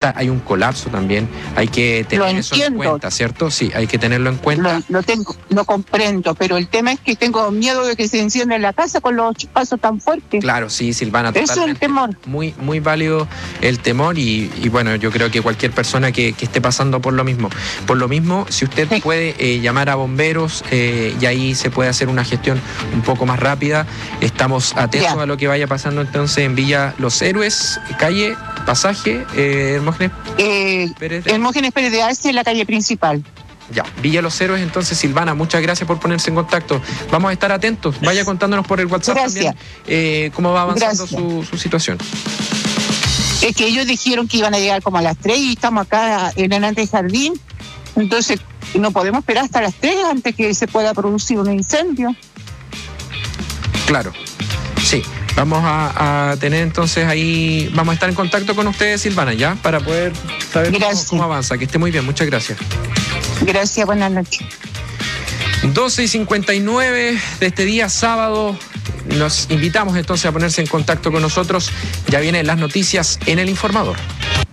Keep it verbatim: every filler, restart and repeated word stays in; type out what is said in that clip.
está, hay un colapso también, hay que tener Lo eso en entiendo. cuenta, ¿cierto? Sí, hay que tenerlo en cuenta. Lo, lo tengo, lo comprendo, pero el tema es que tengo miedo de que se encienda la casa con los pasos tan fuertes. Claro, sí, Silvana, Eso es totalmente. el temor. Muy, muy válido el temor y, y bueno, yo creo que cualquier persona que, que esté pasando por lo mismo. Por lo mismo, si usted Sí. puede eh, llamar a bomberos eh, y ahí se puede hacer una gestión un poco más rápida. Estamos atentos Ya. a lo que vaya pasando entonces en Villa Los Héroes, calle, pasaje, eh, Hermógenes Eh, Pérez. Hermógenes Pérez de Arce en la calle principal. Ya, Villa Los Héroes, entonces, Silvana, muchas gracias por ponerse en contacto. Vamos a estar atentos. Vaya contándonos por el WhatsApp Gracias. también eh, cómo va avanzando Gracias. su, su situación. Es que ellos dijeron que iban a llegar como a las tres y estamos acá en el antejardín. Entonces, no podemos esperar hasta las tres antes que se pueda producir un incendio. Claro, sí. Vamos a, a tener entonces ahí, vamos a estar en contacto con ustedes, Silvana, ¿ya? Para poder saber cómo, Gracias. cómo avanza. Que esté muy bien, muchas gracias. Gracias, buenas noches. doce y cincuenta y nueve de este día sábado. Nos invitamos entonces a ponerse en contacto con nosotros. Ya vienen las noticias en El Informador.